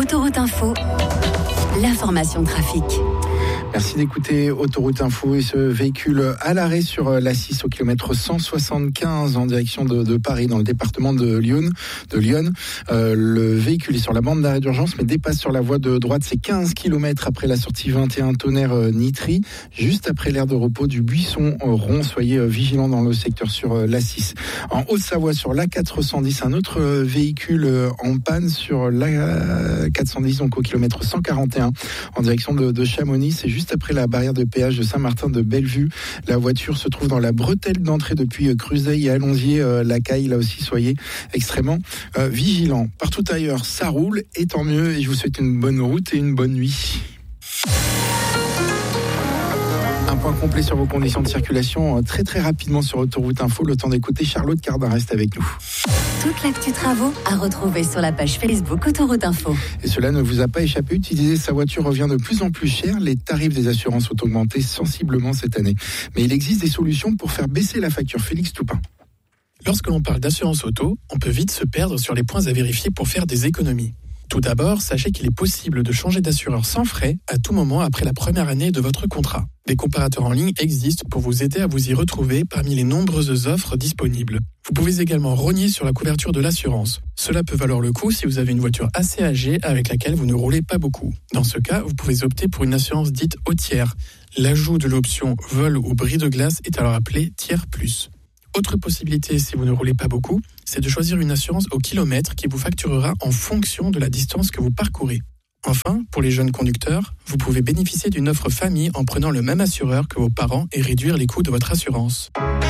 Autoroute Info, l'information trafic. Merci d'écouter Autoroute Info et ce véhicule à l'arrêt sur l'A6 au kilomètre 175 en direction de Paris dans le département de Lyon. Le véhicule est sur la bande d'arrêt d'urgence mais dépasse sur la voie de droite. C'est 15 km après la sortie 21 Tonnerre-Nitry, juste après l'aire de repos du Buisson-Rond. Soyez vigilants dans le secteur sur l'A6. En Haute-Savoie sur l'A410, un autre véhicule en panne sur l'A410 donc au kilomètre 141 en direction de Chamonix. C'est juste après la barrière de péage de Saint-Martin-de-Bellevue. La voiture se trouve dans la bretelle d'entrée depuis Cruzeil et Allonzier-la-Caille. Là aussi, soyez extrêmement vigilants. Partout ailleurs, ça roule et tant mieux. Et je vous souhaite une bonne route et une bonne nuit. Un point complet sur vos conditions de circulation très très rapidement sur Autoroute Info. Le temps d'écouter Charlotte Cardin, reste avec nous. Toute l'actu travaux à retrouver sur la page Facebook Autoroute Info. Et cela ne vous a pas échappé, utiliser sa voiture revient de plus en plus cher. Les tarifs des assurances ont augmenté sensiblement cette année. Mais il existe des solutions pour faire baisser la facture. Félix Toupin. Lorsque l'on parle d'assurance auto, on peut vite se perdre sur les points à vérifier pour faire des économies. Tout d'abord, sachez qu'il est possible de changer d'assureur sans frais à tout moment après la première année de votre contrat. Des comparateurs en ligne existent pour vous aider à vous y retrouver parmi les nombreuses offres disponibles. Vous pouvez également rogner sur la couverture de l'assurance. Cela peut valoir le coup si vous avez une voiture assez âgée avec laquelle vous ne roulez pas beaucoup. Dans ce cas, vous pouvez opter pour une assurance dite hautière. L'ajout de l'option vol ou bris de glace est alors appelé tiers plus. Autre possibilité, si vous ne roulez pas beaucoup, c'est de choisir une assurance au kilomètre qui vous facturera en fonction de la distance que vous parcourez. Enfin, pour les jeunes conducteurs, vous pouvez bénéficier d'une offre famille en prenant le même assureur que vos parents et réduire les coûts de votre assurance.